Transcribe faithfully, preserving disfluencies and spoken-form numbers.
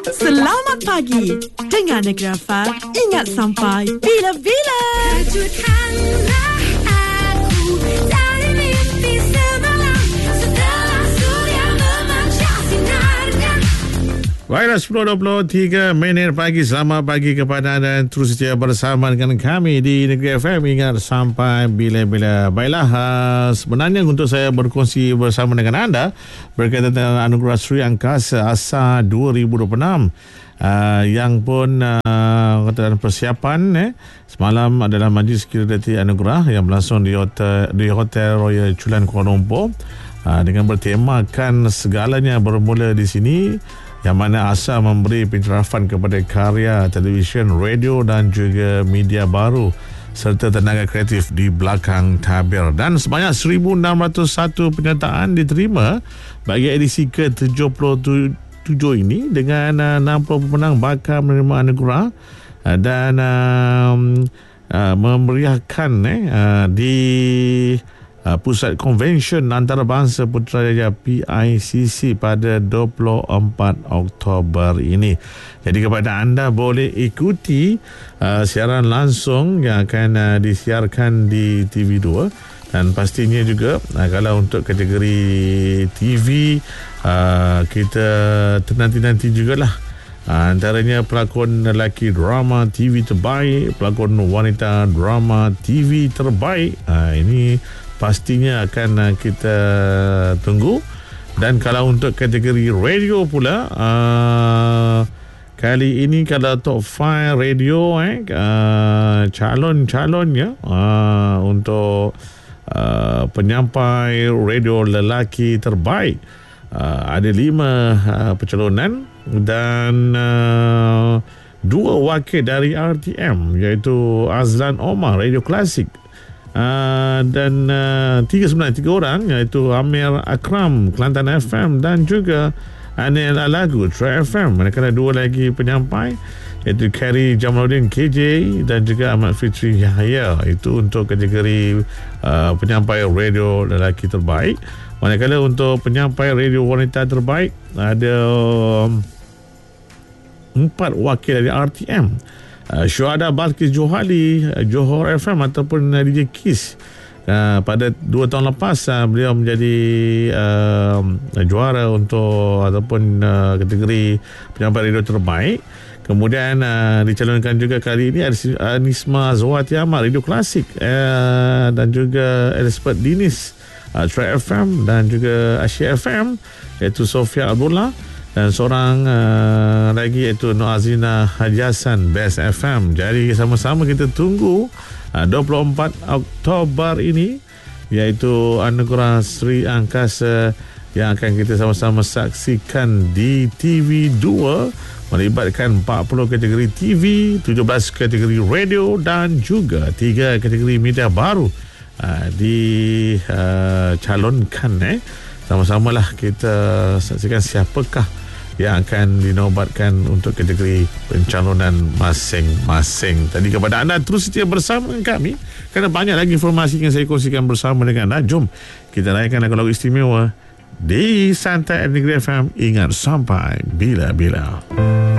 Selamat pagi dengan Negeri F M. Ingat sampai bila-bila. Kejutkanlah aku dari mimpi semalam setelah surya memancar sinarnya. Baiklah, sepuluh dua puluh tiga minit pagi. Selamat pagi kepada anda dan terus setia bersama dengan kami di Negeri F M. Ingat sampai bila-bila. Baiklah, uh, sebenarnya untuk saya berkongsi bersama dengan anda berkaitan dengan Anugerah Sri Angkasa ASA dua ribu dua puluh enam. Uh, yang pun uh, dalam persiapan eh, semalam adalah Majlis Sekretariat Anugerah yang berlangsung di Hotel, di Hotel Royal Chulan Kuala Lumpur, uh, dengan bertemakan segalanya bermula di sini, yang mana ASA memberi pencerafan kepada karya televisyen, radio dan juga media baru serta tenaga kreatif di belakang tabir. Dan sebanyak seribu enam ratus satu penyertaan diterima bagi edisi ke tujuh puluh tujuh ini dengan uh, enam puluh pemenang bakal menerima anugerah uh, dan uh, uh, memeriahkan eh, uh, di uh, Pusat Konvensyen Antarabangsa Putrajaya P I C C pada dua puluh empat Oktober ini. Jadi kepada anda boleh ikuti uh, siaran langsung yang akan uh, disiarkan di T V dua. Dan pastinya juga uh, kalau untuk kategori T V uh, kita nanti-nanti jugalah uh, antaranya pelakon lelaki drama T V terbaik, pelakon wanita drama T V terbaik. uh, Ini pastinya akan uh, kita tunggu. Dan kalau untuk kategori radio pula, uh, kali ini kalau top lima radio eh, uh, calon-calonnya uh, untuk Uh, penyampai radio lelaki terbaik, uh, ada lima uh, pencalonan dan uh, dua wakil dari R T M iaitu Azlan Omar Radio Klasik, uh, dan uh, tiga sebenarnya tiga orang iaitu Amir Akram Kelantan F M dan juga Anil Alagu Tra F M. Manakala dua lagi penyampai iaitu Kari Jamaluddin K J dan juga Ahmad Fitri Yahya, itu untuk kategori uh, penyampai radio lelaki terbaik. Manakala untuk penyampai radio wanita terbaik ada um, empat wakil dari R T M, uh, Syuhada Balkis Johali, uh, Johor F M ataupun uh, D J Kiss. Uh, pada dua tahun lepas uh, beliau menjadi uh, juara untuk ataupun uh, kategori penyampai radio terbaik. Kemudian uh, dicalonkan juga kali ini ada Nisma Zawati Ahmad Radio Klasik, uh, dan juga Elizabeth Dinis uh, Tra F M dan juga Asia F M iaitu Sofia Abdullah, dan seorang uh, lagi iaitu Noazina Haji Hassan Best F M. Jadi sama-sama kita tunggu uh, dua puluh empat Oktober ini iaitu Anugerah Sri Angkasa yang akan kita sama-sama saksikan di T V dua, melibatkan empat puluh kategori T V, tujuh belas kategori radio dan juga tiga kategori media baru uh, dicalonkan. Uh, eh. Sama-samalah kita saksikan siapakah yang akan dinobatkan untuk kategori pencalonan masing-masing. Tadi kepada anda terus setia bersama dengan kami kerana banyak lagi informasi yang saya kongsikan bersama dengan anda. Jom kita raihkan lagu-lagu istimewa di Santai Negeri F M. Ingat sampai bila-bila.